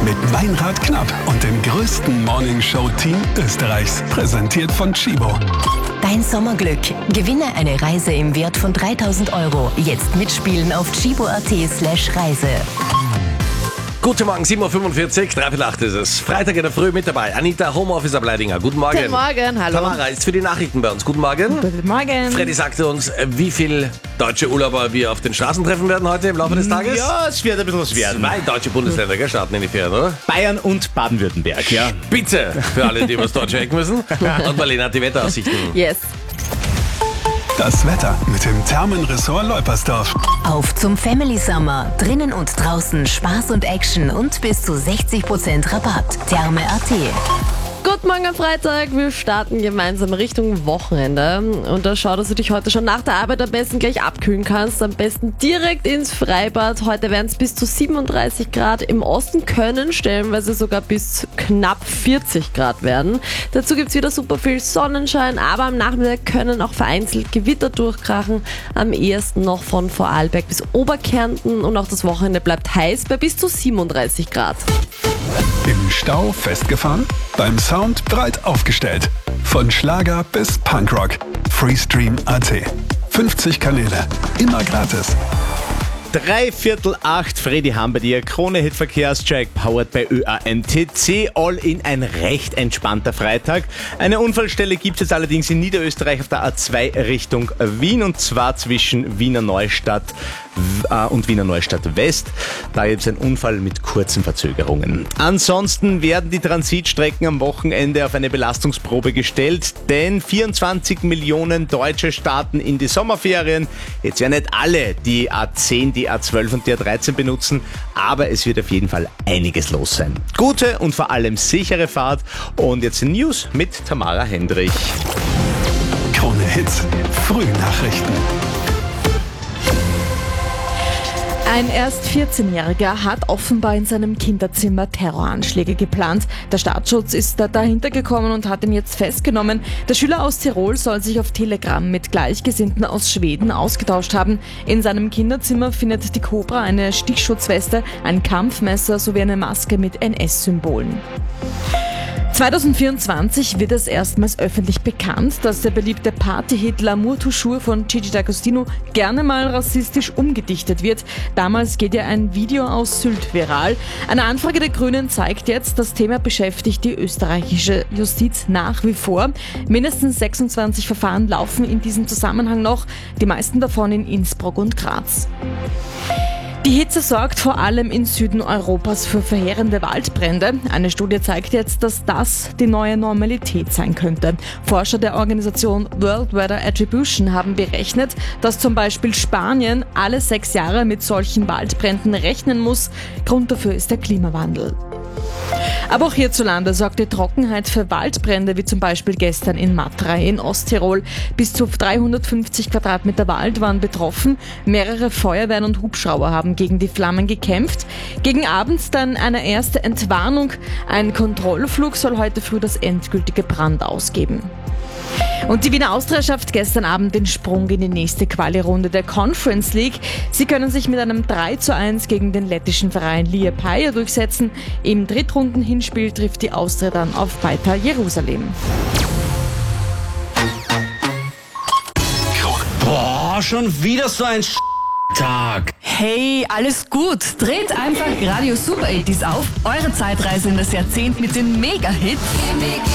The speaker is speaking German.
Mit Meinrad Knapp und dem größten Morningshow-Team Österreichs. Präsentiert von Chibo. Dein Sommerglück. Gewinne eine Reise im Wert von 3.000 €. Jetzt mitspielen auf chibo.at/Reise. Guten Morgen, 7.45 Uhr, 3:08 ist es. Freitag in der Früh mit dabei. Anita, Homeoffice Ableidinger. Guten Morgen. Guten Morgen, hallo. Tamara ist für die Nachrichten bei uns. Guten Morgen. Guten Morgen. Freddy sagte uns, wie viel deutsche Urlauber wir auf den Straßen treffen werden heute im Laufe des Tages. Ja, es wird ein bisschen was werden. 2 deutsche Bundesländer starten in die Ferien, oder? Bayern und Baden-Württemberg, ja. Spitze für alle, die übers Deutsche weg müssen. Und Marlene hat die Wetteraussichten. Yes. Das Wetter mit dem Thermenressort Leupersdorf. Auf zum Family Summer. Drinnen und draußen Spaß und Action und bis zu 60% Rabatt. Therme.at. Guten Morgen am Freitag. Wir starten gemeinsam Richtung Wochenende. Und da schau, dass du dich heute schon nach der Arbeit am besten gleich abkühlen kannst. Am besten direkt ins Freibad. Heute werden es bis zu 37 Grad. Im Osten können stellenweise sogar bis knapp 40 Grad werden. Dazu gibt es wieder super viel Sonnenschein. Aber am Nachmittag können auch vereinzelt Gewitter durchkrachen. Am ehesten noch von Vorarlberg bis Oberkärnten. Und auch das Wochenende bleibt heiß bei bis zu 37 Grad. Im Stau festgefahren? Beim Sound breit aufgestellt. Von Schlager bis Punkrock. Freestream.at. 50 Kanäle. Immer gratis. 7:45, Freddy Ham bei dir. Krone-Hit-Verkehrscheck, powered bei ÖANTC. All in ein recht entspannter Freitag. Eine Unfallstelle gibt es allerdings in Niederösterreich auf der A2 Richtung Wien, und zwar zwischen Wiener Neustadt und Wiener Neustadt West. Da gibt es einen Unfall mit kurzen Verzögerungen. Ansonsten werden die Transitstrecken am Wochenende auf eine Belastungsprobe gestellt, denn 24 Millionen Deutsche starten in die Sommerferien. Jetzt werden nicht alle die A10, die A12 und die A13 benutzen, aber es wird auf jeden Fall einiges los sein. Gute und vor allem sichere Fahrt. Und jetzt News mit Tamara Hendrich. Krone Hits. Frühnachrichten. Ein erst 14-Jähriger hat offenbar in seinem Kinderzimmer Terroranschläge geplant. Der Staatsschutz ist da dahinter gekommen und hat ihn jetzt festgenommen. Der Schüler aus Tirol soll sich auf Telegram mit Gleichgesinnten aus Schweden ausgetauscht haben. In seinem Kinderzimmer findet die Cobra eine Stichschutzweste, ein Kampfmesser sowie eine Maske mit NS-Symbolen. 2024 wird es erstmals öffentlich bekannt, dass der beliebte Partyhit L'amour toujours von Gigi D'Agostino gerne mal rassistisch umgedichtet wird. Damals geht ja ein Video aus Sylt viral. Eine Anfrage der Grünen zeigt jetzt, das Thema beschäftigt die österreichische Justiz nach wie vor. Mindestens 26 Verfahren laufen in diesem Zusammenhang noch, die meisten davon in Innsbruck und Graz. Die Hitze sorgt vor allem im Süden Europas für verheerende Waldbrände. Eine Studie zeigt jetzt, dass das die neue Normalität sein könnte. Forscher der Organisation World Weather Attribution haben berechnet, dass zum Beispiel Spanien alle 6 Jahre mit solchen Waldbränden rechnen muss. Grund dafür ist der Klimawandel. Aber auch hierzulande sorgt die Trockenheit für Waldbrände, wie zum Beispiel gestern in Matrei in Osttirol. Bis zu 350 Quadratmeter Wald waren betroffen. Mehrere Feuerwehren und Hubschrauber haben gegen die Flammen gekämpft. Gegen Abend dann eine erste Entwarnung. Ein Kontrollflug soll heute früh das endgültige Brand ausgeben. Und die Wiener Austria schafft gestern Abend den Sprung in die nächste Quali-Runde der Conference League. Sie können sich mit einem 3:1 gegen den lettischen Verein Liepaja durchsetzen. Im Drittrundenhinspiel trifft die Austria dann auf Beitar Jerusalem. Boah, schon wieder so ein Tag. Hey, alles gut. Dreht einfach Radio Super 80s auf. Eure Zeitreise in das Jahrzehnt mit den Mega-Hits.